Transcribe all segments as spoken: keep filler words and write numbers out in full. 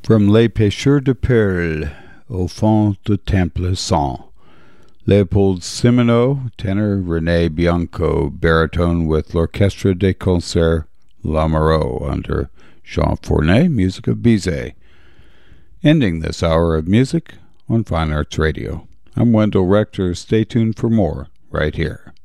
From Les Pêcheurs de Perles, Au fond du temple sang. Leopold Simoneau, tenor, René Bianco, baritone with l'Orchestre des Concerts Lamoureux under Jean Fournet, music of Bizet. Ending this hour of music on Fine Arts Radio. I'm Wendell Rector. Stay tuned for more right here.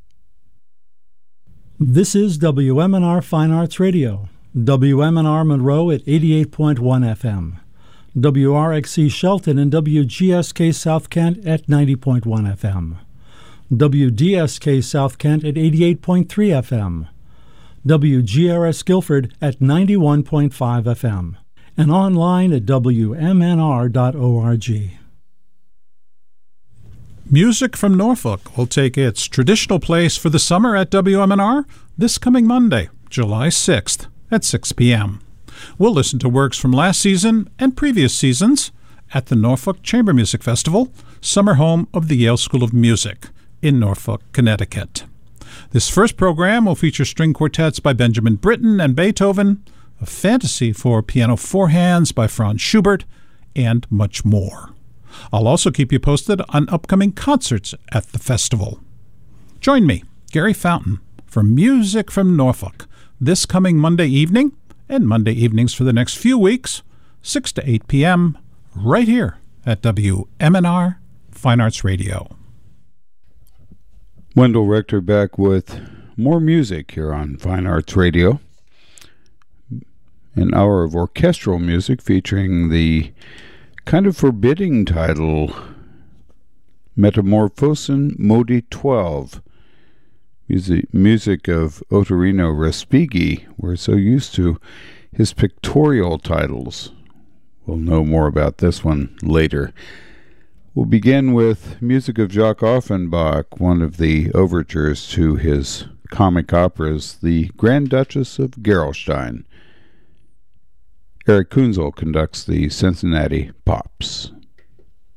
This is W M N R Fine Arts Radio. W M N R Monroe at eighty-eight point one F M. W R X C Shelton and W G S K South Kent at ninety point one F M. W D S K South Kent at eighty-eight point three F M. W G R S Guilford at ninety-one point five F M. And online at W M N R dot org. Music from Norfolk will take its traditional place for the summer at W M N R this coming Monday, July sixth at six p.m. We'll listen to works from last season and previous seasons at the Norfolk Chamber Music Festival, summer home of the Yale School of Music in Norfolk, Connecticut. This first program will feature string quartets by Benjamin Britten and Beethoven, a fantasy for piano four hands by Franz Schubert, and much more. I'll also keep you posted on upcoming concerts at the festival. Join me, Gary Fountain, for Music from Norfolk this coming Monday evening and Monday evenings for the next few weeks, six to eight p.m., right here at W M N R Fine Arts Radio. Wendell Rector back with more music here on Fine Arts Radio. An hour of orchestral music featuring the kind of forbidding title, Metamorphosen Modi twelve. Music, music of Ottorino Respighi. We're so used to his pictorial titles. We'll know more about this one later. We'll begin with music of Jacques Offenbach, one of the overtures to his comic operas, The Grand Duchess of Gerolstein. Eric Kunzel conducts the Cincinnati Pops.